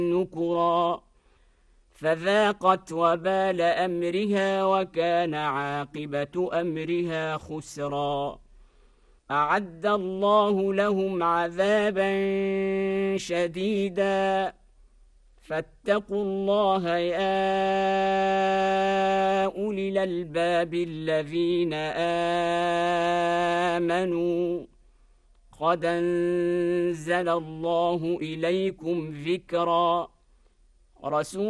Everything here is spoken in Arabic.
نكرا فذاقت وبال أمرها وكان عاقبة أمرها خسرا أعد الله لهم عذابا شديدا فاتقوا الله يا أولي الألباب الذين آمنوا قد أنزل الله إليكم ذكرا رسول